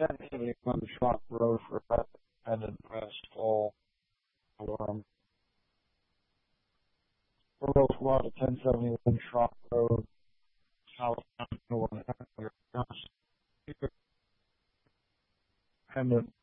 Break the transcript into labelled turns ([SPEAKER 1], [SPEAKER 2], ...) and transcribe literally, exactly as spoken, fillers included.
[SPEAKER 1] ten seventy-one Schrock Road for Independent Press Full Alarm. Royal Squad at ten seventy-one Schrock Road, South Independent